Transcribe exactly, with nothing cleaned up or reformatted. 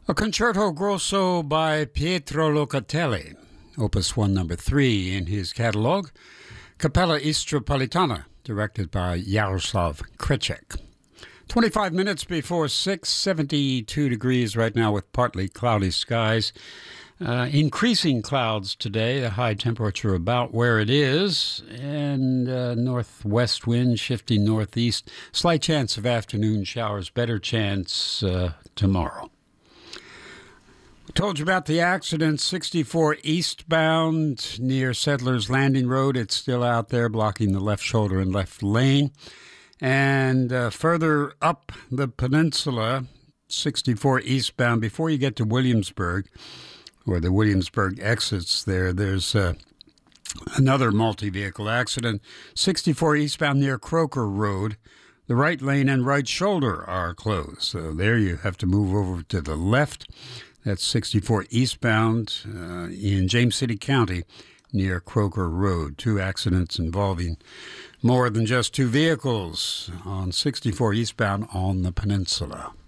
A concerto grosso by Pietro Locatelli, opus one, number three in his catalog. Capella Istropolitana, directed by Jaroslav Kreček. twenty-five minutes before six, seventy-two degrees right now with partly cloudy skies. Uh, increasing clouds today, a high temperature about where it is, and uh, northwest wind shifting northeast. Slight chance of afternoon showers, better chance uh, tomorrow. Told you about the accident, sixty-four eastbound near Settlers Landing Road. It's still out there blocking the left shoulder and left lane. And uh, further up the peninsula, sixty-four eastbound, before you get to Williamsburg, or the Williamsburg exits there, there's uh, another multi-vehicle accident. sixty-four eastbound near Croker Road. The right lane and right shoulder are closed. So there you have to move over to the left. That's sixty-four eastbound uh, in James City County near Croker Road. Two accidents involving more than just two vehicles on sixty-four eastbound on the peninsula.